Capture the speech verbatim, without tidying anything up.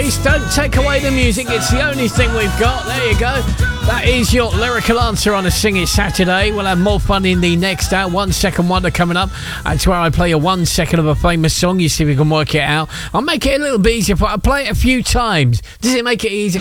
Please don't take away the music. It's the only thing we've got. There you go. That is your lyrical answer on a Sing It Saturday. We'll have more fun in the next hour. One Second Wonder coming up. That's where I play a one second of a famous song. You see if you can work it out. I'll make it a little bit easier. I'll play it a few times. Does it make it easier?